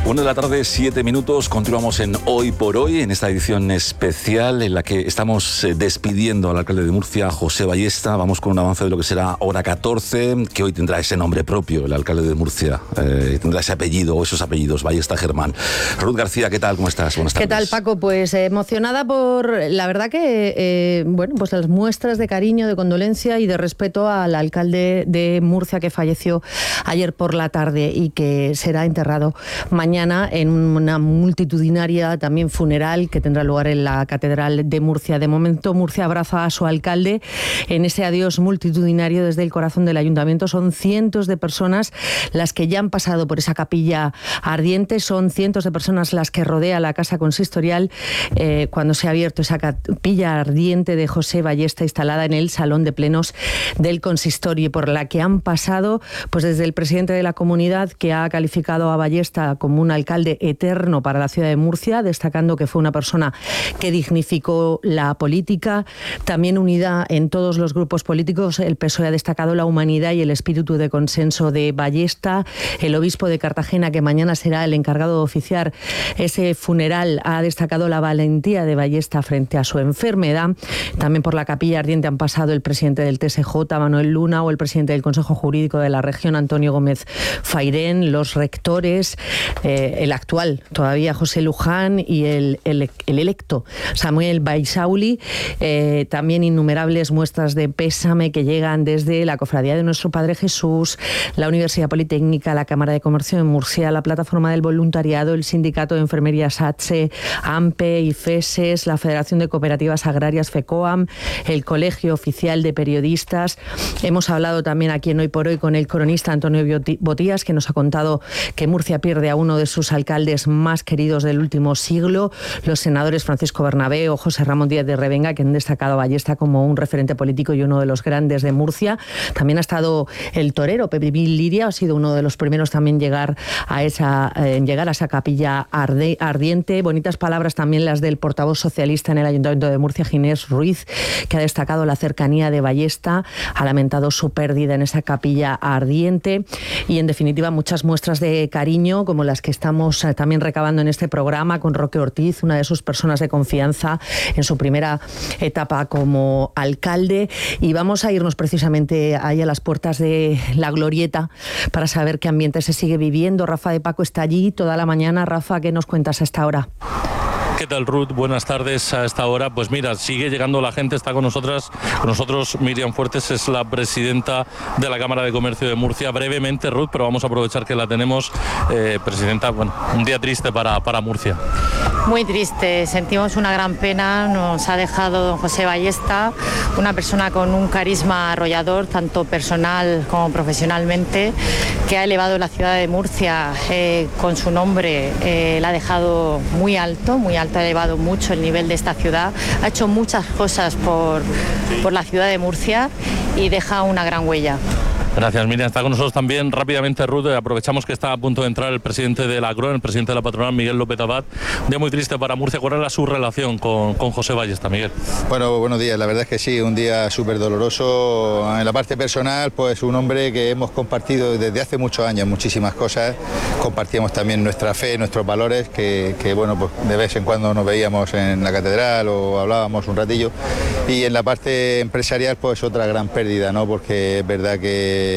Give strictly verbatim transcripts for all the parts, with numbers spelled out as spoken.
Una de la tarde, siete minutos. Continuamos en Hoy por Hoy, en esta edición especial en la que estamos despidiendo al alcalde de Murcia, José Ballesta. Vamos con un avance de lo que será Hora catorce, que hoy tendrá ese nombre propio, el alcalde de Murcia. Eh, tendrá ese apellido o esos apellidos, Ballesta Germán. Ruth García, ¿qué tal? ¿Cómo estás? Buenas tardes. ¿Qué tal, Paco? Pues eh, emocionada por, la verdad que, eh, bueno, pues las muestras de cariño, de condolencia y de respeto al alcalde de Murcia que falleció ayer por la tarde y que será enterrado mañana en una multitudinaria también funeral que tendrá lugar en la Catedral de Murcia. De momento, Murcia abraza a su alcalde en ese adiós multitudinario desde el corazón del ayuntamiento. Son cientos de personas las que ya han pasado por esa capilla ardiente, son cientos de personas las que rodea la casa consistorial eh, cuando se ha abierto esa capilla ardiente de José Ballesta instalada en el salón de plenos del consistorio, y por la que han pasado pues desde el presidente de la comunidad, que ha calificado a Ballesta como un alcalde eterno para la ciudad de Murcia, destacando que fue una persona que dignificó la política, también unida en todos los grupos políticos. El P S O E ha destacado la humanidad y el espíritu de consenso de Ballesta. El obispo de Cartagena, que mañana será el encargado de oficiar ese funeral, ha destacado la valentía de Ballesta frente a su enfermedad. También por la capilla ardiente han pasado el presidente del T S J, Manuel Luna, o el presidente del Consejo Jurídico de la región, Antonio Gómez Fairén, los rectores, eh, el actual todavía José Luján y el, el, el electo Samuel Baisauli. Eh, también innumerables muestras de pésame que llegan desde la Cofradía de Nuestro Padre Jesús, la Universidad Politécnica, la Cámara de Comercio de Murcia, la Plataforma del Voluntariado, el Sindicato de Enfermería SATSE, AMPE y FESES, la Federación de Cooperativas Agrarias FECOAM, el Colegio Oficial de Periodistas. Hemos hablado también aquí en Hoy por Hoy con el cronista Antonio Botías, que nos ha contado que Murcia pierde a uno de sus alcaldes más queridos del último siglo, los senadores Francisco Bernabé o José Ramón Díaz de Revenga, que han destacado a Ballesta como un referente político y uno de los grandes de Murcia. También ha estado el torero Pepe Liria, ha sido uno de los primeros también llegar a esa, eh, llegar a esa capilla arde, ardiente. Bonitas palabras también las del portavoz socialista en el Ayuntamiento de Murcia, Ginés Ruiz, que ha destacado la cercanía de Ballesta, ha lamentado su pérdida en esa capilla ardiente y, en definitiva, muchas muestras de cariño como las que estamos eh, también recabando en este programa con Roque Ortiz, una de sus personas de confianza en su primera etapa como alcalde. Y vamos a irnos precisamente ahí a las puertas de la Glorieta para saber qué ambiente se sigue viviendo. Rafa de Paco está allí toda la mañana. Rafa, ¿qué nos cuentas a esta hora? ¿Qué tal, Ruth? Buenas tardes a esta hora. Pues mira, sigue llegando la gente, está con nosotras, con nosotros Miriam Fuertes, es la presidenta de la Cámara de Comercio de Murcia. Brevemente, Ruth, pero vamos a aprovechar que la tenemos. Eh, presidenta, bueno, un día triste para, para Murcia. Muy triste, sentimos una gran pena, nos ha dejado don José Ballesta, una persona con un carisma arrollador, tanto personal como profesionalmente, que ha elevado la ciudad de Murcia eh, con su nombre, eh, la ha dejado muy alto, muy alto, ha elevado mucho el nivel de esta ciudad, ha hecho muchas cosas por, por la ciudad de Murcia y deja una gran huella. Gracias, Miriam. Está con nosotros también rápidamente Ruth. Aprovechamos que está a punto de entrar el presidente de la ACRON, el presidente de la patronal, Miguel López Abad. Un día muy triste para Murcia. ¿Cuál era su relación con, con José Ballesta, Miguel? Bueno, buenos días. La verdad es que sí, un día súper doloroso. En la parte personal, pues un hombre que hemos compartido desde hace muchos años muchísimas cosas. Compartíamos también nuestra fe, nuestros valores, que, que bueno, pues de vez en cuando nos veíamos en la catedral o hablábamos un ratillo. Y en la parte empresarial, pues otra gran pérdida, ¿no? Porque es verdad que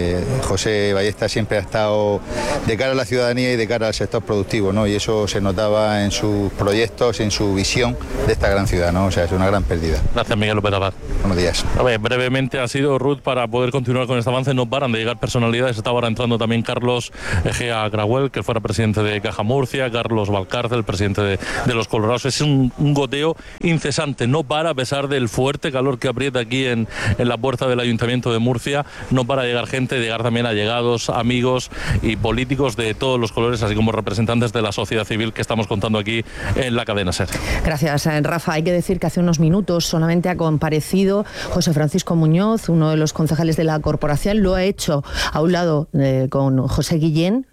José Ballesta siempre ha estado de cara a la ciudadanía y de cara al sector productivo, ¿no? Y eso se notaba en sus proyectos, en su visión de esta gran ciudad, ¿no? O sea, es una gran pérdida. Gracias, Miguel López Abad. Buenos días. A ver, brevemente ha sido, Ruth, para poder continuar con este avance. No paran de llegar personalidades. Estaba ahora entrando también Carlos Egea Grauel, que fuera presidente de Caja Murcia, Carlos Valcárcel, presidente de, de Los Colorados. Es un, un goteo incesante. No para, a pesar del fuerte calor que aprieta aquí en, en la puerta del Ayuntamiento de Murcia. No para llegar gente, llegar también allegados, amigos y políticos de todos los colores, así como representantes de la sociedad civil que estamos contando aquí en la cadena SER. Gracias, Rafa. Hay que decir que hace unos minutos solamente ha comparecido José Francisco Muñoz, uno de los concejales de la corporación. Lo ha hecho a un lado eh, con José Guillén, que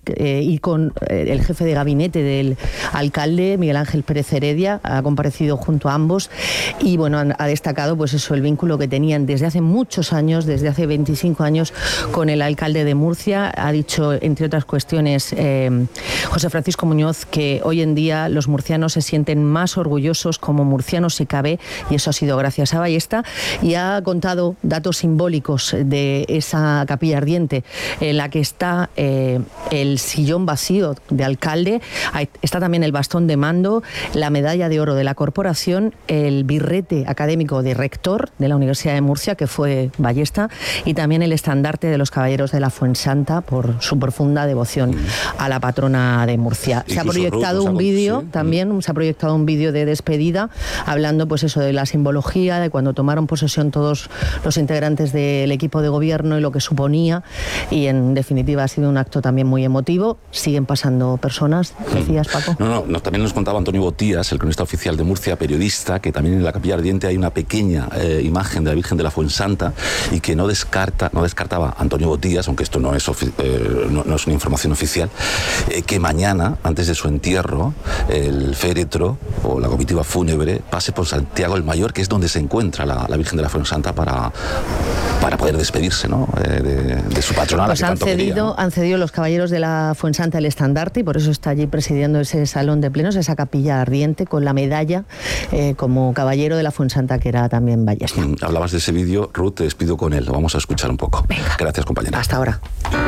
eh, y con eh, el jefe de gabinete del alcalde, Miguel Ángel Pérez Heredia, ha comparecido junto a ambos y bueno, ha destacado pues eso, el vínculo que tenían desde hace muchos años, desde hace veinticinco años con el alcalde de Murcia. Ha dicho, entre otras cuestiones, eh, José Francisco Muñoz, que hoy en día los murcianos se sienten más orgullosos como murcianos si cabe, y eso ha sido gracias a Ballesta, y ha contado datos simbólicos de esa capilla ardiente en la que está eh, el sillón vacío de alcalde, está también el bastón de mando, la medalla de oro de la corporación, el birrete académico de rector de la Universidad de Murcia, que fue Ballesta, y también el estandarte de los Caballeros de la Fuensanta por su profunda devoción a la patrona de Murcia. Se ha proyectado un vídeo, también se ha proyectado un vídeo de despedida, hablando pues eso de la simbología, de cuando tomaron posesión todos los integrantes del equipo de gobierno y lo que suponía, y en definitiva ha sido un acto también muy emotivo. Siguen pasando personas, decías, Paco. No, no, no, también nos contaba Antonio Botías, el cronista oficial de Murcia, periodista, que también en la capilla ardiente hay una pequeña eh, imagen de la Virgen de la Fuensanta, y que no descarta, no descartaba Antonio Botías, aunque esto no es, eh, no, no es una información oficial, eh, que mañana, antes de su entierro, el féretro o la comitiva fúnebre pase por Santiago el Mayor, que es donde se encuentra la, la Virgen de la Fuensanta, para, para poder despedirse, ¿no? eh, de, de su patrona. Pues que han, tanto cedido, quería, ¿no? han cedido los Caballeros de la Fuensanta el estandarte, y por eso está allí presidiendo ese salón de plenos, esa capilla ardiente con la medalla eh, como caballero de la Fuensanta, que era también Ballesta. Mm, hablabas de ese vídeo, Ruth, te despido con él, lo vamos a escuchar un poco. Venga. Gracias, compañera. Hasta ahora.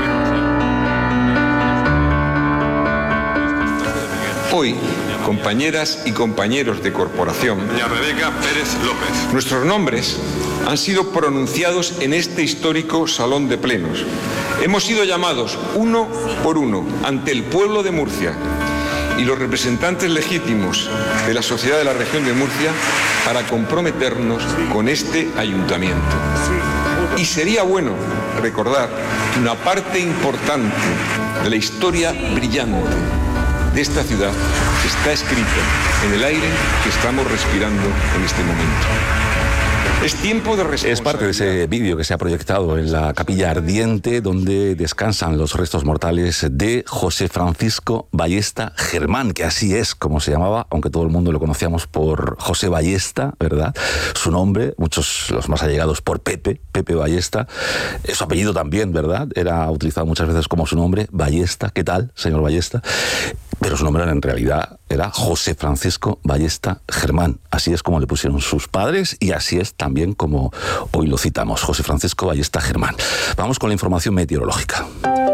Hoy, compañeras y compañeros de corporación, doña Rebeca Pérez López, nuestros nombres han sido pronunciados en este histórico salón de plenos. Hemos sido llamados uno por uno ante el pueblo de Murcia y los representantes legítimos de la sociedad de la región de Murcia para comprometernos con este ayuntamiento. Y sería bueno recordar que una parte importante de la historia brillante de esta ciudad está escrita en el aire que estamos respirando en este momento. Es tiempo de responsabilidad. Es parte de ese vídeo que se ha proyectado en la capilla ardiente, donde descansan los restos mortales de José Francisco Ballesta Germán, que así es como se llamaba, aunque todo el mundo lo conocíamos por José Ballesta, ¿verdad? Su nombre, muchos los más allegados por Pepe, Pepe Ballesta. Su apellido también, ¿verdad? Era utilizado muchas veces como su nombre, Ballesta. ¿Qué tal, señor Ballesta? Pero su nombre en realidad era José Francisco Ballesta Germán. Así es como le pusieron sus padres, y así es también como hoy lo citamos, José Francisco Ballesta Germán. Vamos con la información meteorológica.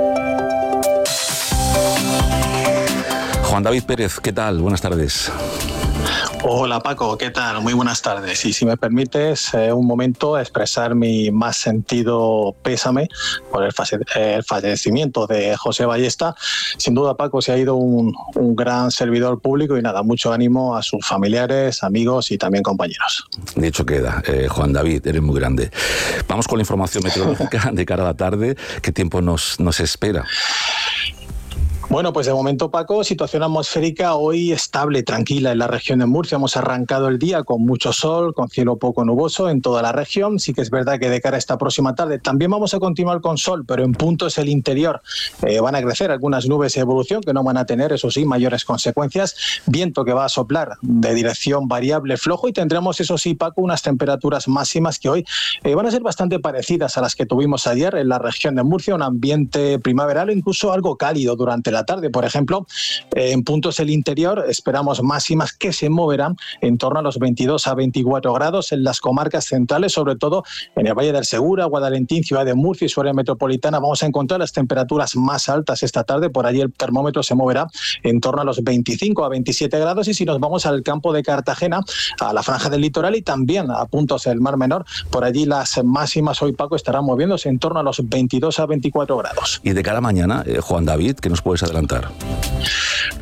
Juan David Pérez, ¿qué tal? Buenas tardes. Hola Paco, ¿qué tal? Muy buenas tardes. Y si me permites eh, un momento a expresar mi más sentido pésame por el, face- el fallecimiento de José Ballesta. Sin duda, Paco, se ha ido un, un gran servidor público, y nada, mucho ánimo a sus familiares, amigos y también compañeros. Dicho queda, eh, Juan David, eres muy grande. Vamos con la información meteorológica de cara a la tarde. ¿Qué tiempo nos, nos espera? Bueno, pues de momento, Paco, situación atmosférica hoy estable, tranquila en la región de Murcia. Hemos arrancado el día con mucho sol, con cielo poco nuboso en toda la región. Sí que es verdad que de cara a esta próxima tarde también vamos a continuar con sol, pero en puntos el interior eh, van a crecer algunas nubes de evolución que no van a tener, eso sí, mayores consecuencias. Viento que va a soplar de dirección variable flojo, y tendremos, eso sí, Paco, unas temperaturas máximas que hoy eh, van a ser bastante parecidas a las que tuvimos ayer en la región de Murcia. Un ambiente primaveral o incluso algo cálido durante la tarde. Por ejemplo, eh, en puntos del interior esperamos máximas que se moverán en torno a los veintidós a veinticuatro grados en las comarcas centrales, sobre todo en el Valle del Segura, Guadalentín, Ciudad de Murcia y su área metropolitana. Vamos a encontrar las temperaturas más altas esta tarde. Por allí el termómetro se moverá en torno a los veinticinco a veintisiete grados, y si nos vamos al campo de Cartagena, a la franja del litoral y también a puntos del Mar Menor, por allí las máximas hoy, Paco, estarán moviéndose en torno a los veintidós a veinticuatro grados. Y de cara a mañana, eh, Juan David, ¿qué nos puedes adelantar?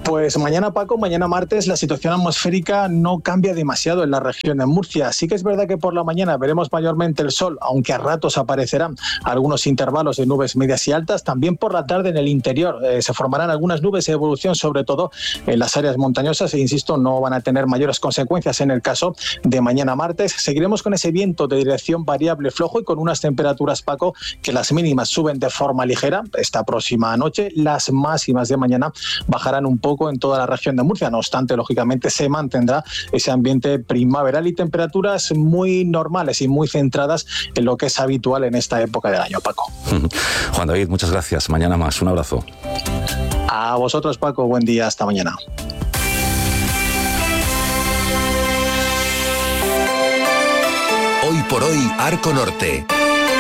Pues mañana, Paco, mañana martes, la situación atmosférica no cambia demasiado en la región de Murcia. Sí que es verdad que por la mañana veremos mayormente el sol, aunque a ratos aparecerán algunos intervalos de nubes medias y altas. También por la tarde en el interior eh, se formarán algunas nubes de evolución, sobre todo en las áreas montañosas, e insisto, no van a tener mayores consecuencias en el caso de mañana martes. Seguiremos con ese viento de dirección variable flojo y con unas temperaturas, Paco, que las mínimas suben de forma ligera esta próxima noche. Las máximas de mañana bajarán un poco en toda la región de Murcia. No obstante, lógicamente se mantendrá ese ambiente primaveral y temperaturas muy normales y muy centradas en lo que es habitual en esta época del año, Paco. Juan David, muchas gracias. Mañana más. Un abrazo. A vosotros, Paco. Buen día. Hasta mañana. Hoy por hoy, Arco Norte.